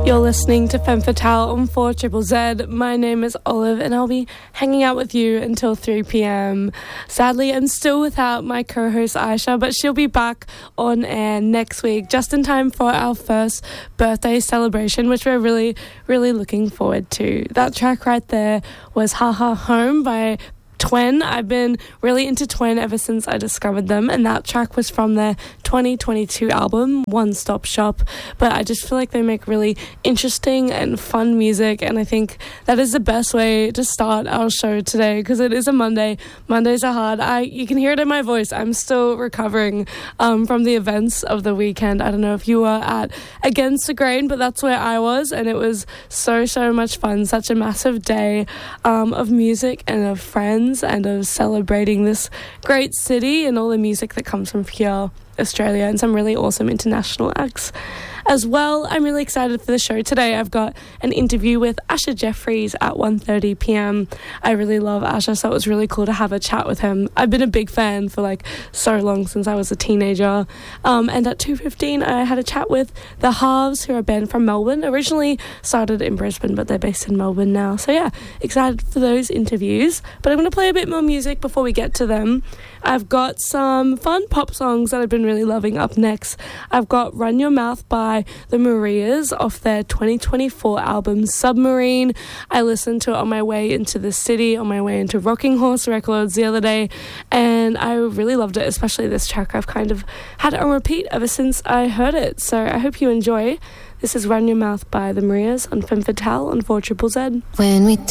You're listening to Femme Fatale on 4ZZZ. My name is Olive and I'll be hanging out with you until 3 p.m. Sadly, I'm still without my co-host Aisha, but she'll be back on air next week, just in time for our first birthday celebration, which we're really, really looking forward to. That track right there was Ha Ha Home by Twen. I've been really into Twen ever since I discovered them, and that track was from their 2022 album One Stop Shop. But I just feel like they make really interesting and fun music, and I think that is the best way to start our show today, because it is a Monday. Mondays are hard. You can hear it in my voice. I'm still recovering from the events of the weekend. I don't know if you were at Against the Grain, but that's where I was, and it was so much fun. Such a massive day of music and of friends and of celebrating this great city and all the music that comes from here, Australia, and some really awesome international acts as well. I'm really excited for the show today. I've got an interview with Asher Jeffries at 1:30 p.m. I really love Asher, so it was really cool to have a chat with him. I've been a big fan for so long, since I was a teenager. And at 2:15 I had a chat with The Halves, who are a band from Melbourne. Originally started in Brisbane, but they're based in Melbourne now. So yeah, excited for those interviews. But I'm going to play a bit more music before we get to them. I've got some fun pop songs that I've been really loving up next. I've got Run Your Mouth by the Marias off their 2024 album Submarine. I listened to it on my way into the city, on my way into Rocking Horse Records the other day, and I really loved it, especially this track. I've kind of had it on repeat ever since I heard it, so I hope you enjoy. This is Run Your Mouth by the Marias on Femme Fatale on 4ZZZ. When we